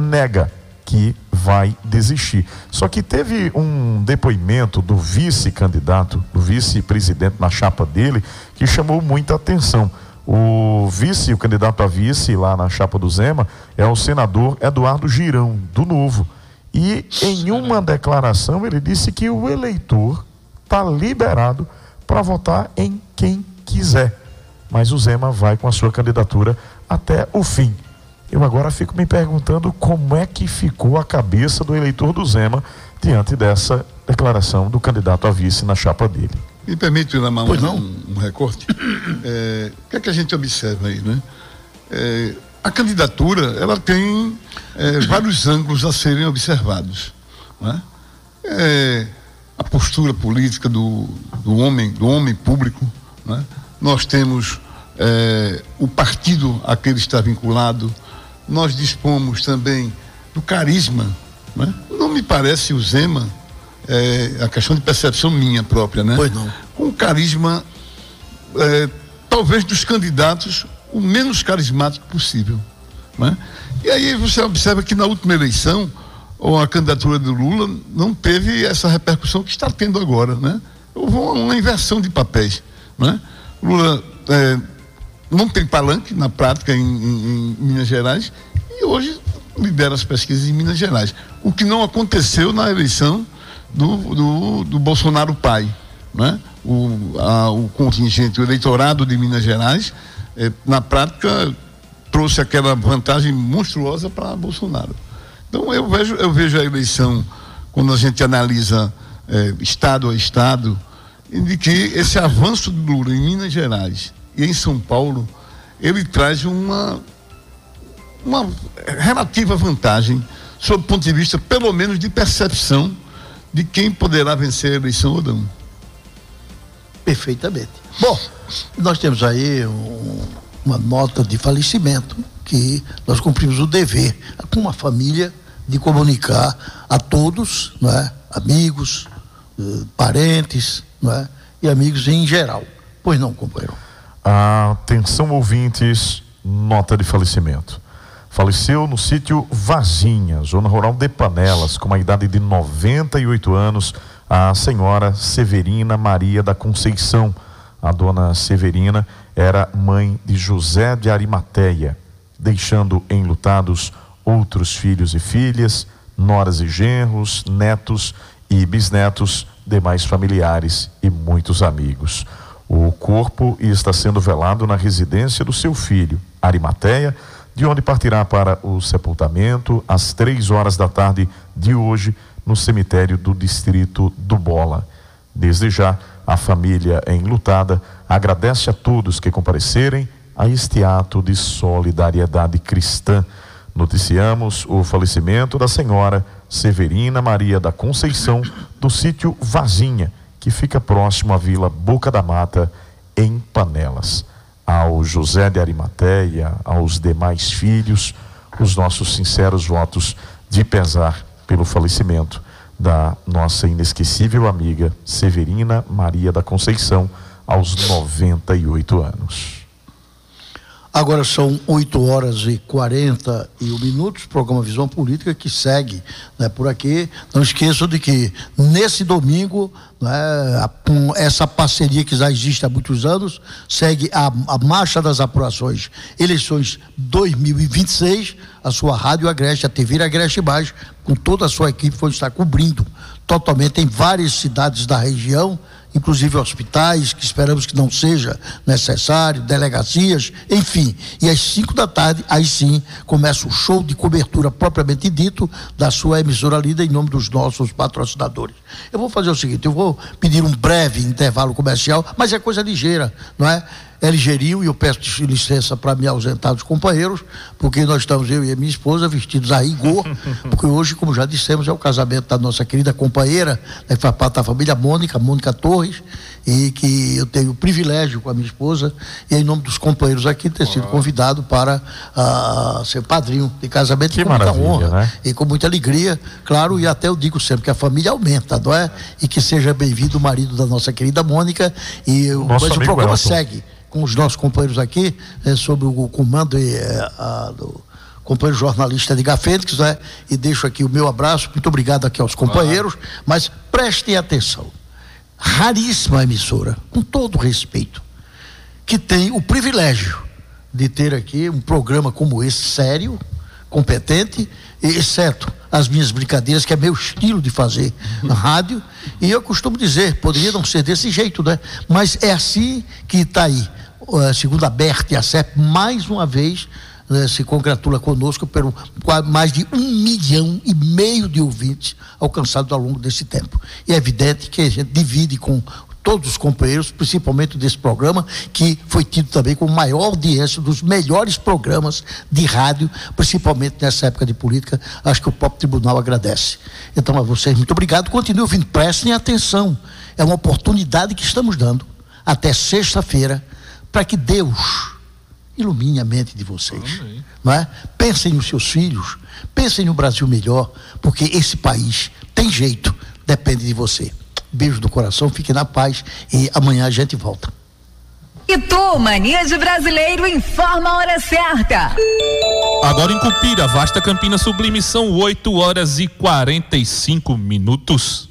nega que vai desistir. Só que teve um depoimento do vice-candidato, do vice-presidente na chapa dele, que chamou muita atenção. O candidato a vice lá na chapa do Zema é o senador Eduardo Girão, do Novo. E em uma declaração ele disse que o eleitor está liberado para votar em quem quiser. Mas o Zema vai com a sua candidatura até o fim. Eu agora fico me perguntando como é que ficou a cabeça do eleitor do Zema diante dessa declaração do candidato a vice na chapa dele. Me permite, Lamar, um recorte? O que é que a gente observa aí, né? A candidatura, ela tem vários ângulos a serem observados, né? A postura política do homem público, né? Nós temos o partido a que ele está vinculado, nós dispomos também do carisma, né? Não me parece o Zema, a questão de percepção minha própria, né? Pois não. Com o carisma, talvez dos candidatos, o menos carismático possível, né? E aí você observa que na última eleição, a candidatura do Lula não teve essa repercussão que está tendo agora, né? Houve uma inversão de papéis, né? Lula não tem palanque na prática em Minas Gerais e hoje lidera as pesquisas em Minas Gerais, o que não aconteceu na eleição do Bolsonaro pai, né? O contingente, o eleitorado de Minas Gerais, na prática trouxe aquela vantagem monstruosa para Bolsonaro. Então eu vejo a eleição, quando a gente analisa estado a estado, de que esse avanço do Lula em Minas Gerais e em São Paulo, ele traz uma relativa vantagem sob o ponto de vista, pelo menos, de percepção de quem poderá vencer a eleição ou não. Perfeitamente. Bom, nós temos aí uma nota de falecimento que nós cumprimos o dever com uma família de comunicar a todos, não é? Amigos, parentes, não é? E amigos em geral. Pois não, companheiro? Atenção, ouvintes, nota de falecimento. Faleceu no sítio Varginha, zona rural de Panelas, com uma idade de 98 anos, a senhora Severina Maria da Conceição. A dona Severina era mãe de José de Arimateia, deixando enlutados outros filhos e filhas, noras e genros, netos e bisnetos, demais familiares e muitos amigos. O corpo está sendo velado na residência do seu filho, Arimateia, de onde partirá para o sepultamento às 3 da tarde de hoje, no cemitério do distrito do Bola. Desde já, a família enlutada agradece a todos que comparecerem a este ato de solidariedade cristã. Noticiamos o falecimento da senhora Severina Maria da Conceição, do sítio Varginha, que fica próximo à Vila Boca da Mata, em Panelas. Ao José de Arimateia, aos demais filhos, os nossos sinceros votos de pesar pelo falecimento da nossa inesquecível amiga Severina Maria da Conceição, aos 98 anos. Agora são 8h41, programa Visão Política que segue, né, por aqui. Não esqueçam de que nesse domingo, né, com essa parceria que já existe há muitos anos, segue a marcha das apurações, eleições 2026, a sua Rádio Agreste, a TV Agreste Mais, com toda a sua equipe, vai estar cobrindo totalmente em várias cidades da região, inclusive hospitais, que esperamos que não seja necessário, delegacias, enfim. E às 5 da tarde, aí sim, começa o show de cobertura propriamente dito da sua emissora líder em nome dos nossos patrocinadores. Eu vou fazer o seguinte, eu vou pedir um breve intervalo comercial, mas é coisa ligeira, não é? É ligeirinho, e eu peço licença para me ausentar dos companheiros, porque nós estamos, eu e a minha esposa, vestidos a rigor, porque hoje, como já dissemos, é o casamento da nossa querida companheira, né, que faz parte da família Mônica Torres, e que eu tenho o privilégio com a minha esposa, e em nome dos companheiros aqui, ter sido convidado para ser padrinho de casamento, que com muita honra, né? E com muita alegria, claro, e até eu digo sempre que a família aumenta, não é? E que seja bem-vindo o marido da nossa querida Mônica, mas o programa segue com os nossos companheiros aqui, sobre o comando companheiro jornalista Edgar Fênix, né? E deixo aqui o meu abraço, muito obrigado aqui aos companheiros, mas prestem atenção, raríssima emissora, com todo respeito, que tem o privilégio de ter aqui um programa como esse, sério, competente, exceto as minhas brincadeiras, que é meu estilo de fazer na rádio, e eu costumo dizer, poderia não ser desse jeito, né? Mas é assim que está aí, segundo a Berta e a CEP, mais uma vez, se congratula conosco por mais de 1,5 milhão de ouvintes alcançados ao longo desse tempo. E é evidente que a gente divide com todos os companheiros, principalmente desse programa, que foi tido também como maior audiência dos melhores programas de rádio, principalmente nessa época de política. Acho que o próprio tribunal agradece. Então, a vocês, muito obrigado. Continue ouvindo, prestem atenção. É uma oportunidade que estamos dando até sexta-feira para que Deus ilumine a mente de vocês. Não é? Pensem nos seus filhos, pensem no Brasil melhor, porque esse país tem jeito, depende de você. Beijo do coração, fique na paz e amanhã a gente volta. E tu, Mania de Brasileiro, informa a hora certa. Agora em Cupira, Vasta Campina Sublime, são 8h45.